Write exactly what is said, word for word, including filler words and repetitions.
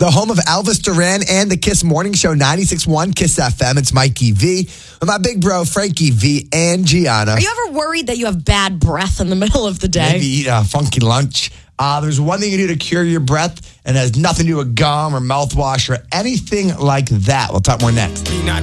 the home of Elvis Duran and the Kiss Morning Show, ninety-six point one Kiss F M. It's Mikey V with my big bro, Frankie V and Gianna. Are you ever worried that you have bad breath in the middle of the day? Maybe eat a funky lunch. Uh, there's one thing you do to cure your breath, and it has nothing to do with gum or mouthwash or anything like that. We'll talk more next.